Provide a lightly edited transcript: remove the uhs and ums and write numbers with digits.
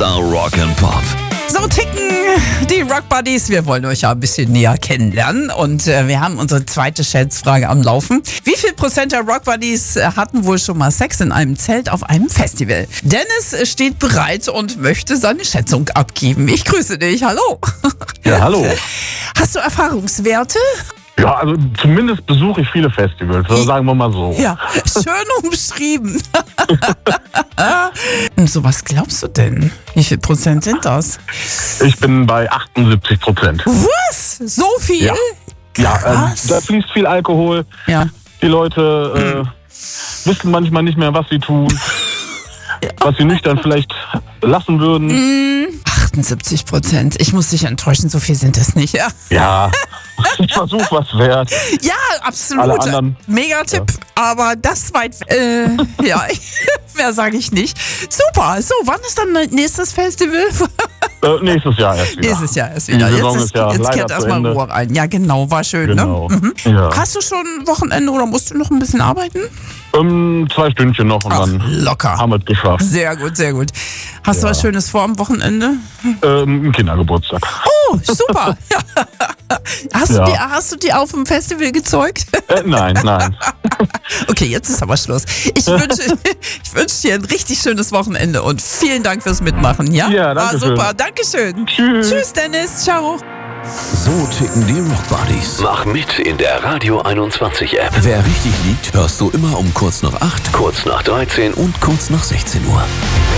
Star Rock and Pop. So ticken die Rock Buddies. Wir wollen euch ja ein bisschen näher kennenlernen und wir haben unsere zweite Schätzfrage am Laufen. Wie viel Prozent der Rock Buddies hatten wohl schon mal Sex in einem Zelt auf einem Festival? Dennis steht bereit und möchte seine Schätzung abgeben. Ich grüße dich. Hallo. Ja, hallo. Hast du Erfahrungswerte? Ja, also zumindest besuche ich viele Festivals, also sagen wir mal so. Ja, schön umschrieben. Und so, was glaubst du denn? Wie viel Prozent sind das? Ich bin bei 78%. Was? So viel? Ja, Krass. da fließt viel Alkohol. Ja. Die Leute wissen manchmal nicht mehr, was sie tun. Was sie nüchtern vielleicht lassen würden. 78%. Ich muss dich enttäuschen, so viel sind es nicht. Ja, Ja, ein Versuch was wert. ja, absolut. Alle anderen- Mega-Tipp. Aber das weit. Ja, mehr sage ich nicht. Super. So, wann ist dann nächstes Festival? Nächstes Jahr erst wieder. Nächstes Jahr erst wieder. Die Saison ist ja Jetzt leider kehrt zu erstmal Ende. Ruhe rein. Ja, genau. War schön, Genau. ne? Mhm. Ja. Hast du schon Wochenende oder musst du noch ein bisschen arbeiten? 2 Stündchen noch und dann Locker. haben wir es geschafft. Sehr gut, sehr gut. Hast du Ja. was Schönes vor am Wochenende? Ein Kindergeburtstag. Oh, super. Hast du die auf dem Festival gezeugt? Nein. Okay, jetzt ist aber Schluss. Ich wünsche dir ein richtig schönes Wochenende und vielen Dank fürs Mitmachen. Ja, Ja, danke schön. super. Dankeschön. Tschüss. Tschüss, Dennis. Ciao. So ticken die Rock Buddies. Mach mit in der Radio 21 App. Wer richtig liegt, hörst du immer um kurz nach 8, Kurz nach 13 und kurz nach 16 Uhr.